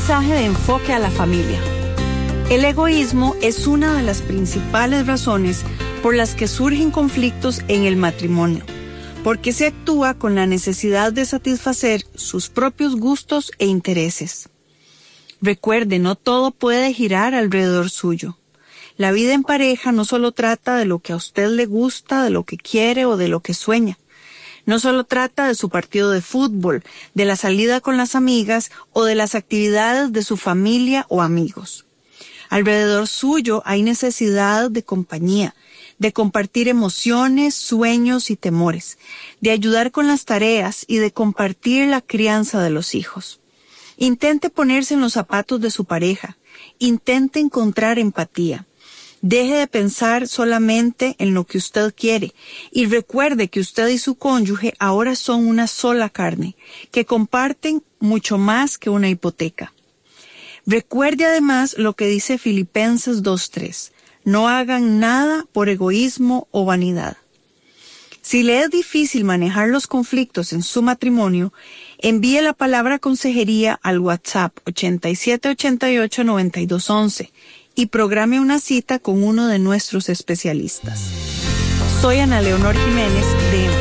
mensaje de enfoque a la familia. El egoísmo es una de las principales razones por las que surgen conflictos en el matrimonio, porque se actúa con la necesidad de satisfacer sus propios gustos e intereses. Recuerde, no todo puede girar alrededor suyo. La vida en pareja no solo trata de lo que a usted le gusta, de lo que quiere o de lo que sueña. No solo trata de su partido de fútbol, de la salida con las amigas o de las actividades de su familia o amigos. Alrededor suyo hay necesidad de compañía, de compartir emociones, sueños y temores, de ayudar con las tareas y de compartir la crianza de los hijos. Intente ponerse en los zapatos de su pareja. Intente encontrar empatía. Deje de pensar solamente en lo que usted quiere y recuerde que usted y su cónyuge ahora son una sola carne, que comparten mucho más que una hipoteca. Recuerde además lo que dice Filipenses 2:3. No hagan nada por egoísmo o vanidad. Si le es difícil manejar los conflictos en su matrimonio, envíe la palabra consejería al WhatsApp 8788-9211 y programe una cita con uno de nuestros especialistas. Soy Ana Leonor Jiménez